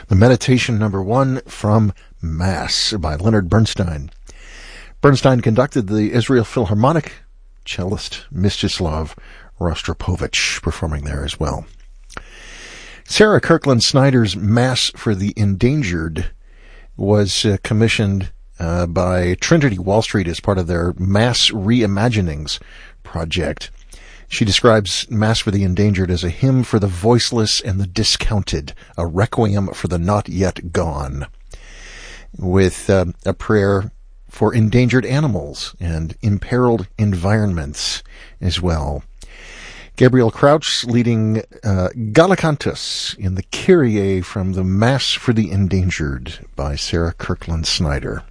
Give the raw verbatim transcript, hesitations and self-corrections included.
The meditation number one from Mass by Leonard Bernstein. Bernstein conducted the Israel Philharmonic, cellist Mstislav Rostropovich performing there as well. Sarah Kirkland Snyder's Mass for the Endangered was uh, commissioned uh, by Trinity Wall Street as part of their Mass Reimaginings project. She describes Mass for the Endangered as a hymn for the voiceless and the discounted, a requiem for the not yet gone, with uh, a prayer for endangered animals and imperiled environments as well. Gabriel Crouch leading uh, Gallicantus in the Kyrie from the Mass for the Endangered by Sarah Kirkland Snyder.